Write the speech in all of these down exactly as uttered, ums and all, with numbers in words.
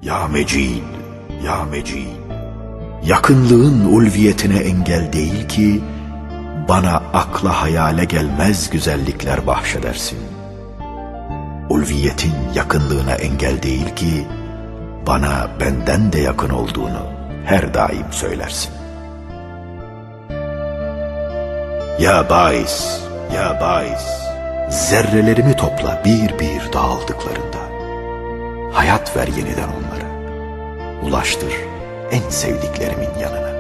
Ya Mecid, ya Mecid, yakınlığın ulviyetine engel değil ki, bana akla hayale gelmez güzellikler bahşedersin. Ulviyetin yakınlığına engel değil ki, bana benden de yakın olduğunu her daim söylersin. Ya bais, ya bais, zerrelerimi topla bir bir dağıldıklarında. Hayat ver yeniden onlara, ulaştır en sevdiklerimin yanına.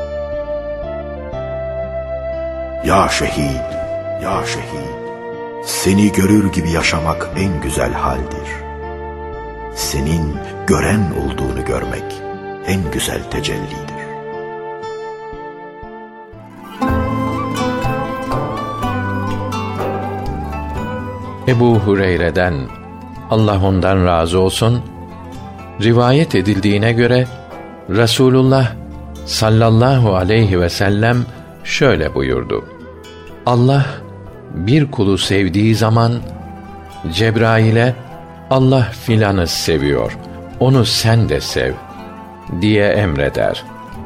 Ya şehit, ya şehit, seni görür gibi yaşamak en güzel haldir. Senin gören olduğunu görmek en güzel tecellidir. Ebu Hureyre'den, Allah ondan razı olsun, rivayet edildiğine göre Resulullah sallallahu aleyhi ve sellem şöyle buyurdu: Allah bir kulu sevdiği zaman Cebrail'e Allah filanı seviyor, onu sen de sev diye emreder.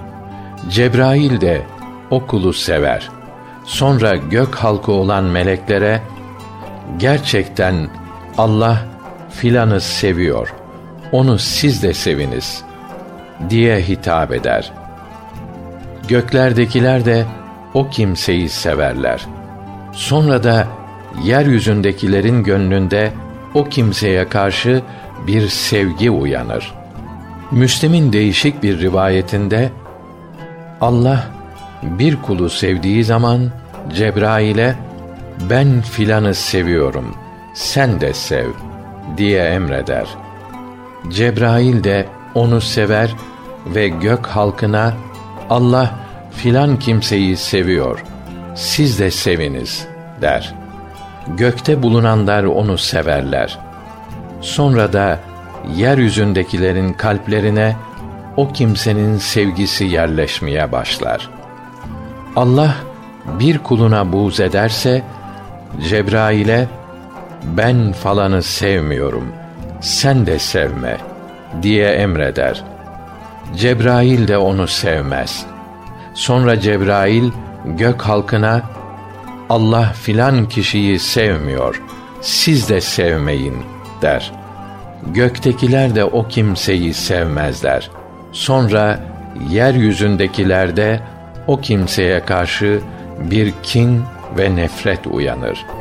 Cebrail de o kulu sever. Sonra gök halkı olan meleklere gerçekten Allah filanı seviyor, onu siz de seviniz diye hitap eder. Göklerdekiler de o kimseyi severler. Sonra da yeryüzündekilerin gönlünde o kimseye karşı bir sevgi uyanır. Müslim'in değişik bir rivayetinde Allah bir kulu sevdiği zaman Cebrail'e ben filanı seviyorum, sen de sev diye emreder. Cebrail de onu sever ve gök halkına Allah filan kimseyi seviyor, siz de seviniz der. Gökte bulunanlar onu severler. Sonra da yeryüzündekilerin kalplerine o kimsenin sevgisi yerleşmeye başlar. Allah bir kuluna buğz ederse Cebrail'e ben falanı sevmiyorum, sen de sevme diye emreder. Cebrail de onu sevmez. Sonra Cebrail gök halkına Allah filan kişiyi sevmiyor, siz de sevmeyin der. Göktekiler de o kimseyi sevmezler. Sonra yeryüzündekiler de o kimseye karşı bir kin ve nefret uyanır.